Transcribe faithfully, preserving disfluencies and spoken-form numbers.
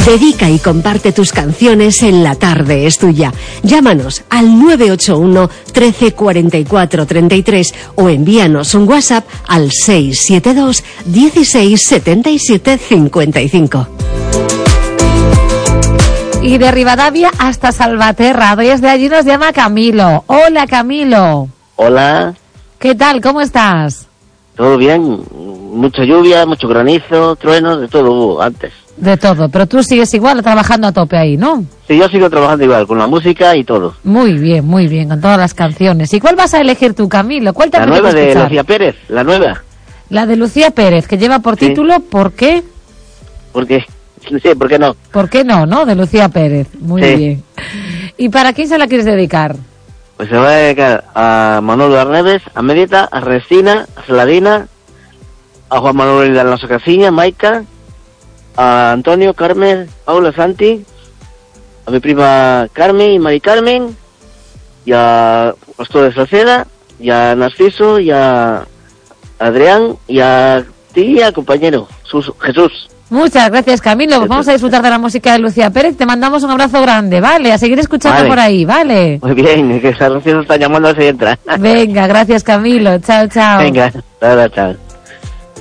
Dedica y comparte tus canciones en La Tarde es Tuya. Llámanos al nueve ocho uno, trece, cuarenta y cuatro, treinta y tres o envíanos un WhatsApp al seis siete dos, dieciséis, setenta y siete, cincuenta y cinco. Y de Rivadavia hasta Salvaterra, desde allí nos llama Camilo. Hola, Camilo. Hola. ¿Qué tal? ¿Cómo estás? Todo bien, mucha lluvia, mucho granizo, truenos, de todo hubo antes. De todo, pero tú sigues igual trabajando a tope ahí, ¿no? Sí, yo sigo trabajando igual, con la música y todo. Muy bien, muy bien, con todas las canciones. ¿Y cuál vas a elegir tú, Camilo? ¿Cuál te La nueva de Lucía Pérez, la nueva. La de Lucía Pérez, que lleva por sí. título ¿Por qué? Porque, sí, ¿por qué no? ¿Por qué no, no? De Lucía Pérez, muy sí. bien. ¿Y para quién se la quieres dedicar? Pues se va a dedicar a Manolo Arneves, a Medita, a Restina, a Celadina, a Juan Manuel de Alonso Casiña, Maica, a Antonio, Carmen, Paula, Santi, a mi prima Carmen y Mari Carmen, y a Pastor de Salceda, y a Narciso, y a Adrián, y a ti, y a compañero, Sus, Jesús. Muchas gracias, Camilo. Pues vamos a disfrutar de la música de Lucía Pérez. Te mandamos un abrazo grande, ¿vale? A seguir escuchando vale. por ahí, ¿vale? Muy bien, que Narciso está llamando a si entra. Venga, gracias, Camilo. Chao, chao. Venga, chao, chao.